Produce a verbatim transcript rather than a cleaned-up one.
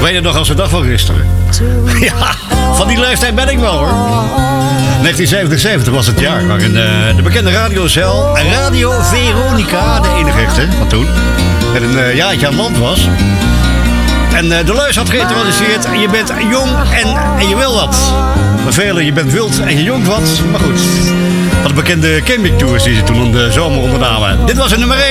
Weet je nog als de dag van gisteren? Ja, van die leeftijd ben ik wel hoor. negentien zevenenzeventig was het jaar waarin uh, de bekende radiocel Radio Veronica, de enige echte van toen, met een uh, jaartje aan land was. En uh, de luis had geïntroduceerd. Je bent jong en, en je wil wat. Maar velen, je bent wild en je jongt wat. Maar goed, van de bekende campingtours die ze toen in de zomer ondernamen. Dit was het nummer één.